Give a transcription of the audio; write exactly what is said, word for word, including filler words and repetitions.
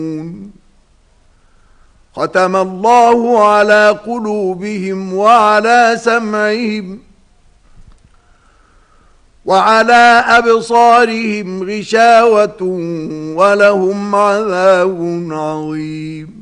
ختم الله على قلوبهم وعلى سمعهم وعلى أبصارهم غشاوة ولهم عذاب عظيم.